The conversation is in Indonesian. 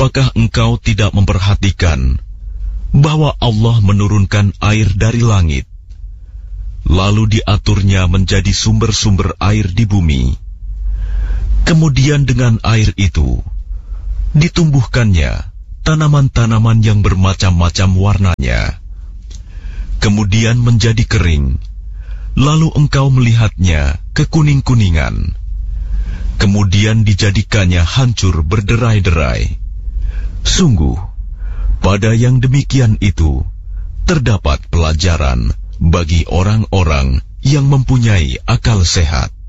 Apakah engkau tidak memperhatikan bahwa Allah menurunkan air dari langit, lalu diaturnya menjadi sumber-sumber air di bumi. Kemudian dengan air itu ditumbuhkannya tanaman-tanaman yang bermacam-macam warnanya. Kemudian menjadi kering, lalu engkau melihatnya kekuning-kuningan. Kemudian dijadikannya hancur berderai-derai. Sungguh, pada yang demikian itu terdapat pelajaran bagi orang-orang yang mempunyai akal sehat.